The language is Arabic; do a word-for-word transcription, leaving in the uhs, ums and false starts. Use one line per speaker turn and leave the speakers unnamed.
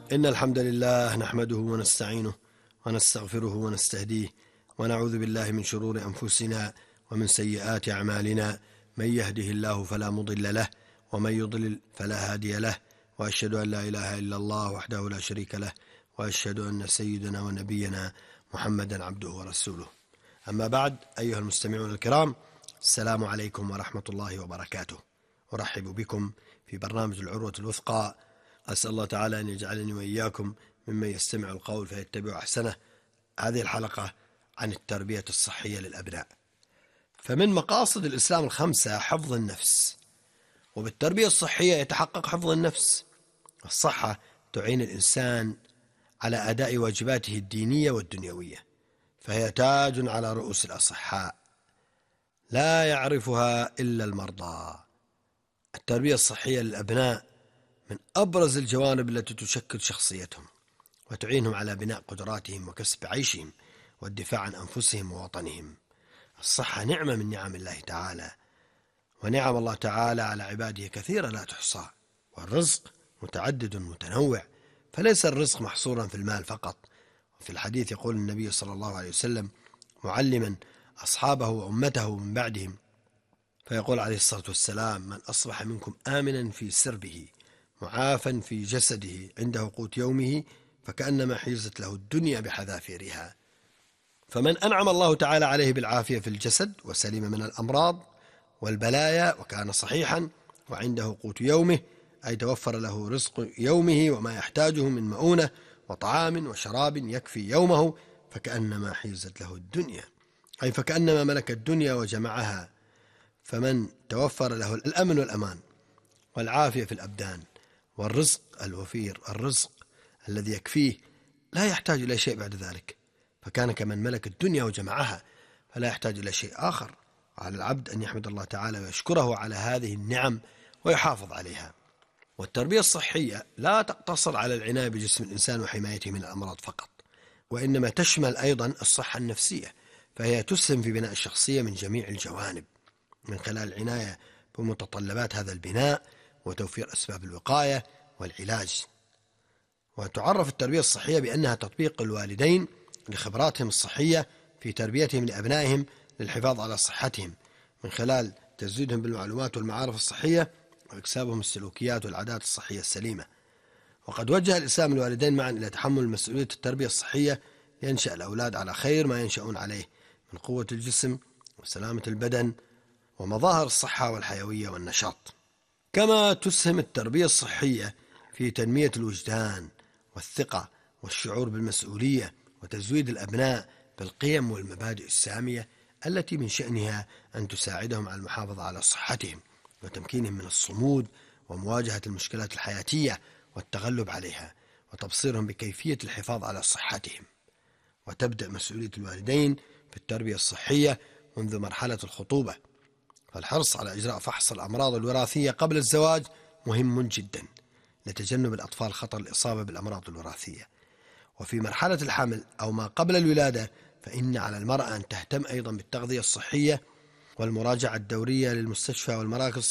إن الحمد لله نحمده ونستعينه ونستغفره ونستهديه ونعوذ بالله من شرور أنفسنا ومن سيئات أعمالنا. من يهده الله فلا مضل له ومن يضلل فلا هادي له، وأشهد أن لا إله إلا الله وحده لا شريك له، وأشهد أن سيدنا ونبينا محمدا عبده ورسوله. أما بعد، أيها المستمعون الكرام، السلام عليكم ورحمة الله وبركاته. أرحب بكم في برنامج العروة الوثقى. أسأل الله تعالى أن يجعلني وإياكم ممن يستمع القول فيتبع أحسنه. هذه الحلقة عن التربية الصحية للأبناء. فمن مقاصد الإسلام الخمسة حفظ النفس، وبالتربية الصحية يتحقق حفظ النفس. الصحة تعين الإنسان على أداء واجباته الدينية والدنيوية، فهي تاج على رؤوس الأصحاء لا يعرفها إلا المرضى. التربية الصحية للأبناء من أبرز الجوانب التي تشكل شخصيتهم وتعينهم على بناء قدراتهم وكسب عيشهم والدفاع عن أنفسهم ووطنهم. الصحة نعمة من نعم الله تعالى، ونعم الله تعالى على عباده كثيرة لا تحصى، والرزق متعدد متنوع، فليس الرزق محصورا في المال فقط. وفي الحديث يقول النبي صلى الله عليه وسلم معلما أصحابه وأمته من بعدهم، فيقول عليه الصلاة والسلام: من أصبح منكم آمنا في سربه معافا في جسده عنده قوت يومه فكأنما حيزت له الدنيا بحذافيرها. فمن أنعم الله تعالى عليه بالعافية في الجسد وسلم من الأمراض والبلايا وكان صحيحا وعنده قوت يومه، أي توفر له رزق يومه وما يحتاجه من مؤونة وطعام وشراب يكفي يومه، فكأنما حيزت له الدنيا، أي فكأنما ملك الدنيا وجمعها. فمن توفر له الأمن والأمان والعافية في الأبدان والرزق الوفير، الرزق الذي يكفيه لا يحتاج إلى شيء بعد ذلك، فكان كمن ملك الدنيا وجمعها فلا يحتاج إلى شيء آخر. وعلى العبد أن يحمد الله تعالى ويشكره على هذه النعم ويحافظ عليها. والتربية الصحية لا تقتصر على العناية بجسم الإنسان وحمايته من الأمراض فقط، وإنما تشمل أيضا الصحة النفسية، فهي تسهم في بناء الشخصية من جميع الجوانب من خلال العناية بمتطلبات هذا البناء وتوفير أسباب الوقاية والعلاج. وتعرف التربية الصحية بأنها تطبيق الوالدين لخبراتهم الصحية في تربيتهم لأبنائهم للحفاظ على صحتهم من خلال تزويدهم بالمعلومات والمعارف الصحية وإكسابهم السلوكيات والعادات الصحية السليمة. وقد وجه الإسلام الوالدين معا إلى تحمل مسؤولية التربية الصحية لينشأ الأولاد على خير ما ينشأون عليه من قوة الجسم وسلامة البدن ومظاهر الصحة والحيوية والنشاط. كما تسهم التربية الصحية في تنمية الوجدان والثقة والشعور بالمسؤولية وتزويد الأبناء بالقيم والمبادئ السامية التي من شأنها أن تساعدهم على المحافظة على صحتهم وتمكينهم من الصمود ومواجهة المشكلات الحياتية والتغلب عليها، وتبصيرهم بكيفية الحفاظ على صحتهم. وتبدأ مسؤولية الوالدين في التربية الصحية منذ مرحلة الخطوبة، فالحرص على إجراء فحص الأمراض الوراثية قبل الزواج مهم جدا لتجنب الأطفال خطر الإصابة بالأمراض الوراثية. وفي مرحلة الحمل أو ما قبل الولادة فإن على المرأة أن تهتم أيضا بالتغذية الصحية والمراجعة الدورية للمستشفى والمراكز